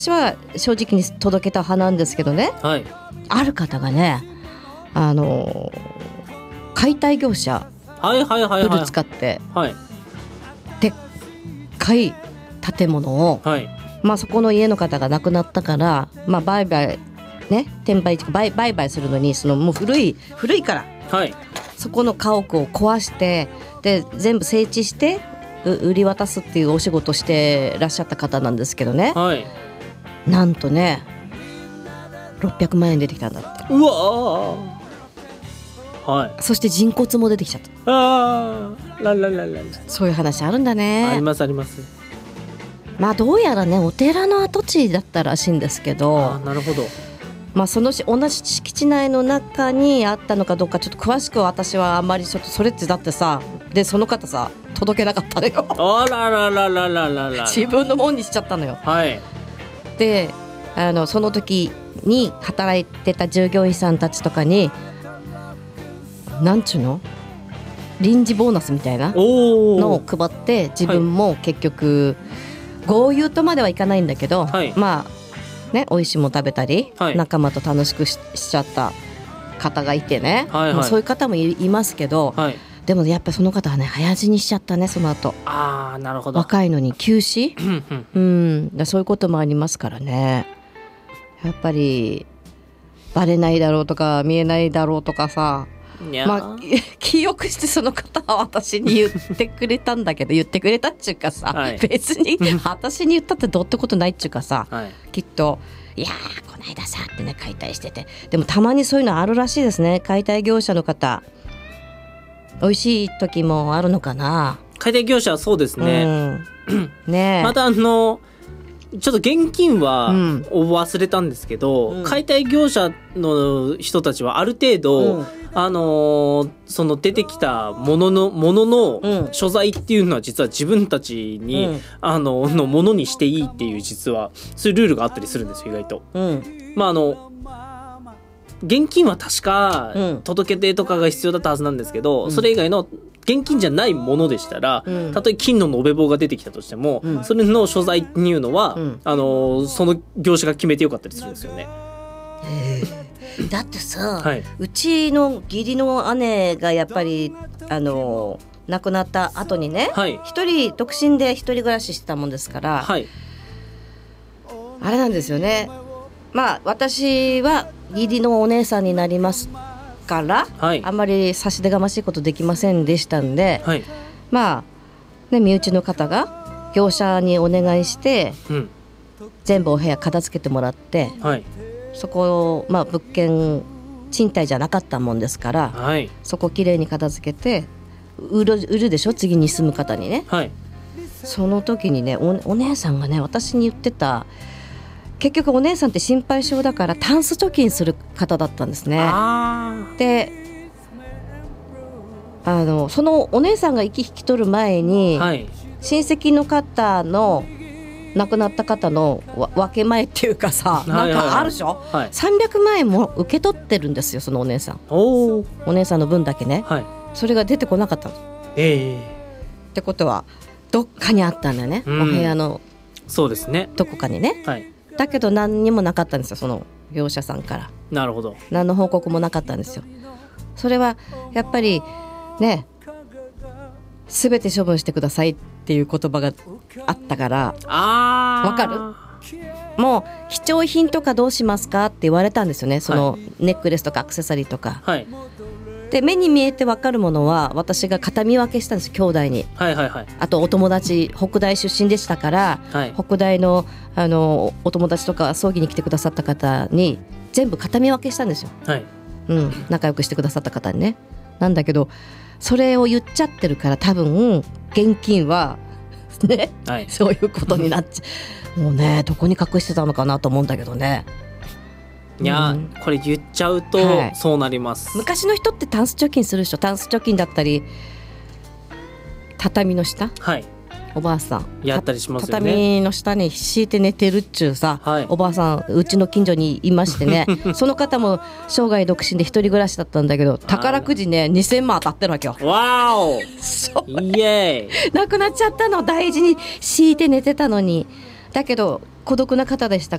私は正直に届けた派なんですけどね、 はい、 ある方がね解体業者フル使って、 はい、 でっかい建物を、はい、まあ、そこの家の方が亡くなったから、まあ、売買ね、転売売買するのにもう古いから、はい、そこの家屋を壊してで全部整地して売り渡すっていうお仕事をしてらっしゃった方なんですけどね、はい、なんとね600万円出てきたんだって。 うわ、はい、 そして人骨も出てきちゃった。そういう話あるんだね。 ありますあります。 まあどうやらねお寺の跡地だったらしいんですけど、 なるほど。 まあ同じ敷地内の中にあったのかどうかちょっと詳しくは私はあんまりちょっとそれってだってさでその方さ届けなかったのよ。 あららららららら自分のもんにしちゃったのよ。 はい。 でその時に働いてた従業員さんたちとかになんちゅうの臨時ボーナスみたいなのを配って自分も結局、豪遊とまではいかないんだけど、はい、まあね、美味しいもの食べたり、はい、仲間と楽しく しちゃった方がいてね、はいはい、まあ、そういう方も いますけど、はい、でもやっぱりその方はね早死にしちゃったね。その後なるほど。 若いのに急死うん、そういうこともありますからね。やっぱりバレないだろうとか見えないだろうとかさ、まあ、記憶してその方は私に言ってくれたんだけど言ってくれたっちゅうかさ、はい、別に私に言ったってどうってことないっちゅうかさ、はい、きっといやこの間さってね解体してて、でもたまにそういうのあるらしいですね。解体業者の方美味しい時もあるのかな。 解体業者はそうですね、 ね。 またちょっと現金は忘れたんですけど、解体業者の人たちはある程度、その出てきたものの所在っていうのは実は自分たちに、のものにしていいっていう実はそういうルールがあったりするんですよ意外と。まあ現金は確か届け出とかが必要だったはずなんですけど、それ以外の現金じゃないものでしたら、たとえ金の延べ棒が出てきたとしても、それの所在っていうのは、その業者が決めてよかったりするんですよね。 だってさ、はい、うちの義理の姉がやっぱり亡くなった後にね、はい、一人独身で一人暮らししてたもんですから、はい、あれなんですよね。まあ私は義理のお姉さんになりますから、はい、あんまり差し出がましいことできませんでしたんで、はい、まあね身内の方が業者にお願いして、全部お部屋片付けてもらって、はい、そこを、まあ、物件賃貸じゃなかったもんですから、はい、そこきれいに片付けて売るでしょ次に住む方にね、はい、その時にね お姉さんがね私に言ってた、結局お姉さんって心配性だからタンス貯金する方だったんですね。でそのお姉さんが息引き取る前に、はい、親戚の方の亡くなった方の分け前っていうかさ、なんかあるでしょ、はい、300万円も受け取ってるんですよそのお姉さん。お姉さんの分だけね、はい、それが出てこなかったの、ってことはどっかにあったんだよね、お部屋のそうですねどこかにね、はい、だけど何にもなかったんですよその業者さんから。なるほど。何の報告もなかったんですよ。それはやっぱりね全て処分してくださいっていう言葉があったから。わかる？もう貴重品とかどうしますかって言われたんですよね。そのネックレスとかアクセサリーとか、はい、で目に見えて分かるものは私が形見分けしたんです兄弟に、はいはいはい、あとお友達北大出身でしたから、はい、北大の、お友達とか葬儀に来てくださった方に全部形見分けしたんですよ、はい、仲良くしてくださった方にね。なんだけどそれを言っちゃってるから多分現金はね、はい、そういうことになっちゃうもうねどこに隠してたのかなと思うんだけどね。 いや、これ言っちゃうとそうなります、 昔の人ってタンス貯金するでしょ。タンス貯金だったり畳の下、はい、おばあさんやったりしますよね。 畳の下に敷いて寝てるっちゅうさ、はい、おばあさんうちの近所にいましてねその方も生涯独身で一人暮らしだったんだけど宝くじね2000万当たってるわけよ。 わおイエーイなくなっちゃったの。大事に敷いて寝てたのに。だけど孤独な方でしたか？